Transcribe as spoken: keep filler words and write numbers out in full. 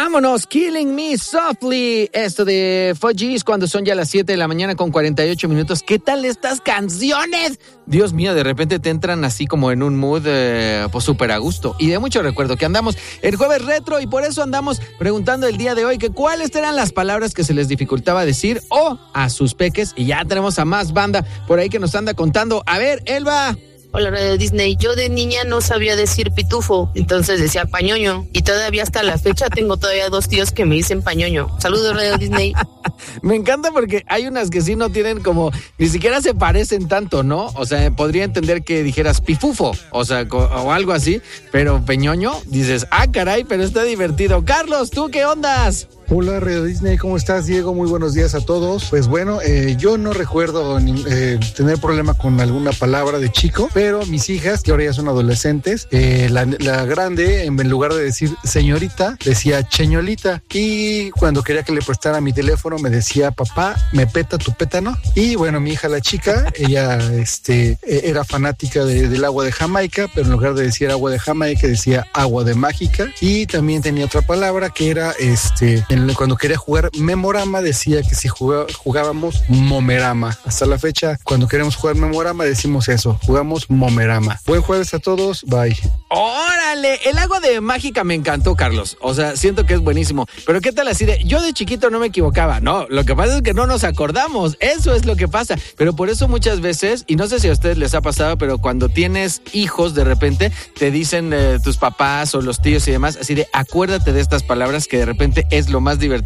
Vámonos, Killing Me Softly. Esto de Fugees cuando son ya las siete de la mañana con cuarenta y ocho minutos. ¿Qué tal estas canciones? Dios mío, de repente te entran así como en un mood eh, pues súper a gusto. Y de mucho recuerdo que andamos el jueves retro y por eso andamos preguntando el día de hoy que cuáles eran las palabras que se les dificultaba decir o a sus peques. Y ya tenemos a más banda por ahí que nos anda contando. A ver, Elba. Hola, Radio Disney. Yo de niña no sabía decir pitufo, entonces decía pañoño. Y todavía hasta la fecha tengo todavía dos tíos que me dicen pañoño. Saludos, Radio Disney. Me encanta porque hay unas que sí no tienen como, ni siquiera se parecen tanto, ¿no? O sea, podría entender que dijeras pifufo, o sea, o algo así, pero peñoño, dices, ah, caray, pero está divertido. Carlos, ¿tú qué ondas? Hola, Radio Disney, ¿cómo estás, Diego? Muy buenos días a todos. Pues bueno, eh, yo no recuerdo ni, eh, tener problema con alguna palabra de chico, pero mis hijas, que ahora ya son adolescentes, eh, la, la grande, en lugar de decir señorita, decía cheñolita. Y cuando quería que le prestara mi teléfono, me decía, papá, ¿me peta tu pétano? Y bueno, mi hija, la chica, ella este, era fanática de, del agua de Jamaica, pero en lugar de decir agua de Jamaica, decía agua de mágica. Y también tenía otra palabra que era este... cuando quería jugar Memorama decía que si jugá, jugábamos Momerama. Hasta la fecha, cuando queremos jugar Memorama decimos eso, jugamos Momerama. Buen jueves a todos, bye. ¡Órale! El agua de mágica me encantó, Carlos. O sea, siento que es buenísimo. Pero ¿qué tal así de, yo de chiquito no me equivocaba? No, lo que pasa es que no nos acordamos. Eso es lo que pasa. Pero por eso muchas veces, y no sé si a ustedes les ha pasado, pero cuando tienes hijos, de repente te dicen eh, tus papás o los tíos y demás, así de, acuérdate de estas palabras que de repente es lo más divertido